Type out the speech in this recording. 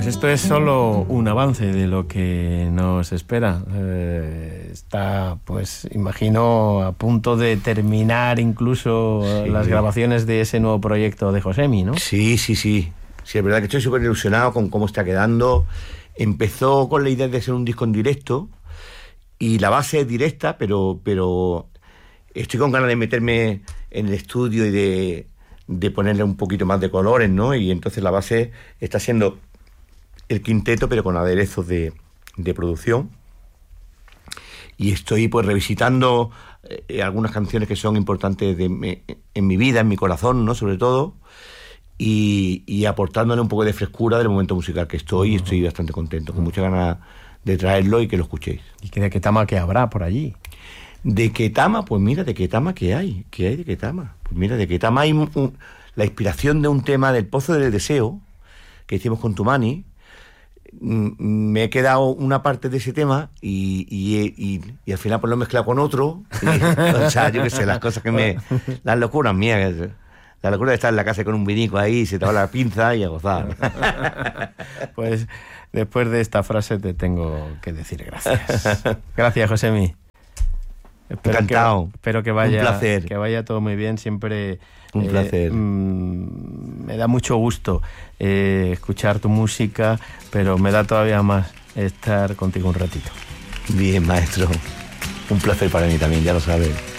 Pues esto es solo un avance de lo que nos espera. Está, pues, imagino, a punto de terminar incluso las grabaciones de ese nuevo proyecto de Josemi, ¿no? Sí. Sí, es verdad que estoy súper ilusionado con cómo está quedando. Empezó con la idea de hacer un disco en directo y la base es directa, pero estoy con ganas de meterme en el estudio y de ponerle un poquito más de colores, ¿no? Y entonces la base está siendo el quinteto, pero con aderezos de producción. Y estoy pues revisitando algunas canciones que son importantes en mi vida, en mi corazón, ¿no? Sobre todo, y aportándole un poco de frescura del momento musical que estoy, y estoy bastante contento, con muchas ganas de traerlo y que lo escuchéis. ¿Y de Ketama qué habrá por allí? De Ketama, pues mira, de Ketama, ¿qué hay? ¿Qué hay de Ketama? Pues mira, de Ketama hay la inspiración de un tema del Pozo del Deseo, que hicimos con Tumani. Me he quedado una parte de ese tema y al final pues lo he mezclado con otro. O sea, yo qué sé, las cosas que las locuras mías. La locura de estar en la casa con un vinico ahí, se te va la pinza y a gozar. Pues después de esta frase te tengo que decir gracias. Gracias, Josemi. Encantado. Espero que vaya, un placer. Que vaya todo muy bien. Siempre un placer. Me da mucho gusto escuchar tu música, pero me da todavía más estar contigo un ratito. Bien, maestro. Un placer para mí también, ya lo sabes.